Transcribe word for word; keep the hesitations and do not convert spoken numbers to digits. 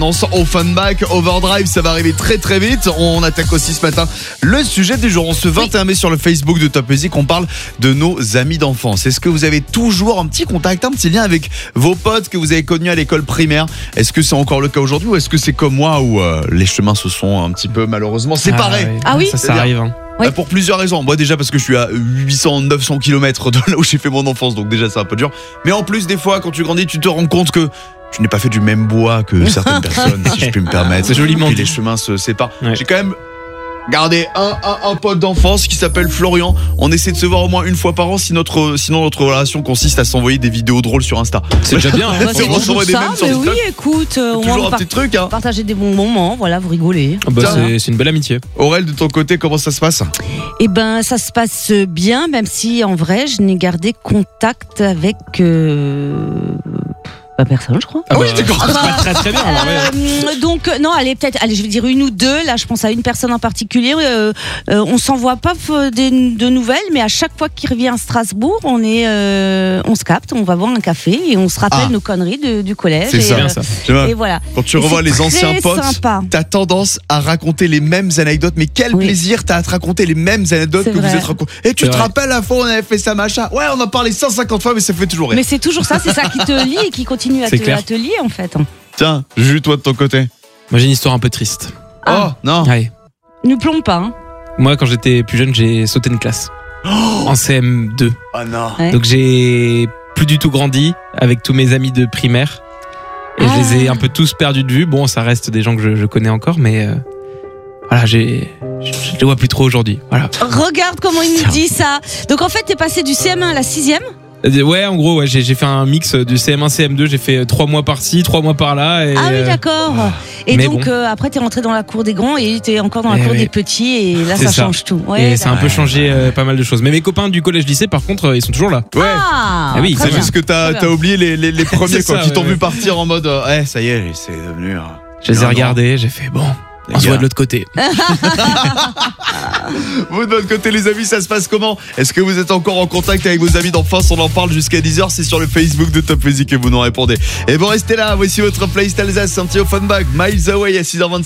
Offenbach, Overdrive, ça va arriver très très vite. On attaque aussi ce matin le sujet du jour. Ce vingt et un mai sur le Facebook de Top Music, on parle de nos amis d'enfance. Est-ce que vous avez toujours un petit contact, un petit lien avec vos potes que vous avez connus à l'école primaire? Est-ce que c'est encore le cas aujourd'hui ou est-ce que c'est comme moi où euh, les chemins se sont un petit peu malheureusement séparés? Ah oui, Ah oui ça, ça arrive. Hein. Oui. Bah, pour plusieurs raisons. Moi déjà parce que je suis à huit cents neuf cents kilomètres de là où j'ai fait mon enfance, donc déjà c'est un peu dur. Mais en plus des fois quand tu grandis tu te rends compte que tu n'es pas fait du même bois que certaines personnes, si je puis me permettre. C'est joliment Puis dit. les chemins se séparent. Ouais. J'ai quand même gardé un, un, un pote d'enfance qui s'appelle Florian. On essaie de se voir au moins une fois par an, si notre, sinon notre relation consiste à s'envoyer des vidéos drôles sur Insta. C'est déjà bien. Hein. Bah, c'est On s'envoie toujours des ça, mèmes sur mais oui, TikTok. écoute, euh, au moins Toujours vous un par- petit truc, hein. partagez des bons moments, voilà, vous rigolez. Ah bah, Tiens. c'est, c'est une belle amitié. Aurel, de ton côté, comment ça se passe? Eh ben, ça se passe bien, même si en vrai, je n'ai gardé contact avec euh... pas personne, je crois. Ah oui, bah, d'accord. Ça se passe très très bien. alors, ouais. Euh, donc euh, non, allez peut-être, allez, je vais dire une ou deux. Là, je pense à une personne en particulier. Euh, euh, on s'envoie pas f- des, de nouvelles, mais à chaque fois qu'il revient à Strasbourg, on est, euh, on se capte, on va boire un café et on se rappelle Ah. nos conneries de- du collège. C'est et, ça. Bien ça. Tu vois, Et voilà. quand tu Et revois c'est les anciens très potes, sympa. t'as tendance à raconter les mêmes anecdotes, mais quel Oui. plaisir t'as à te raconter les mêmes anecdotes C'est que vrai. vous êtes racontés. Et tu C'est te vrai. rappelles la fois où on avait fait ça machin? Ouais, on en parlait cent cinquante fois, mais ça fait toujours rire. Mais c'est toujours ça, c'est ça qui te lie et qui continue à C'est te, clair. à te lier en fait. Tiens, Jules, toi de ton côté. Moi j'ai une histoire un peu triste. Ah. Oh, non. Ouais. Ne plombe pas. Hein. Moi quand j'étais plus jeune, j'ai sauté une classe. En C M deux. Oh non. Ouais. Donc j'ai plus du tout grandi avec tous mes amis de primaire. Et Ah. je les ai un peu tous perdus de vue. Bon, ça reste des gens que je, je connais encore, mais euh, voilà, j'ai, je, je les vois plus trop aujourd'hui. Voilà. Regarde comment il nous dit ça. Donc en fait, t'es passé du C M un à la sixième. Euh, Ouais, en gros, ouais, j'ai, j'ai fait un mix du C M un, C M deux. J'ai fait trois mois par-ci, trois mois par-là. Et, Ah oui, euh, d'accord. Et mais donc bon. euh, après, t'es rentré dans la cour des grands et t'es encore dans la Eh cour oui. des petits et là, C'est ça, ça. change tout. Et Ouais, ça a un peu changé euh, pas mal de choses. Mais mes copains du collège-lycée, par contre, euh, ils sont toujours là. Ouais. Ah, Ah oui, très C'est bien. juste que t'as, Très t'as bien. oublié les, les, les premiers C'est quand ça, ils t'ont ouais, vu ouais. partir en mode euh, eh, ça y est, c'est devenu. euh, Je les ai Non, non. regardés, j'ai fait bon, Les on se gars. voit de l'autre côté. Vous de votre côté les amis, ça se passe comment? Est-ce que vous êtes encore en contact avec vos amis d'enfance? On en parle jusqu'à dix heures, c'est sur le Facebook de Top Music que vous nous répondez. Et bon, restez là, voici votre playlist Alsace, un petit Offenbach, Miles Away à six heures vingt-cinq.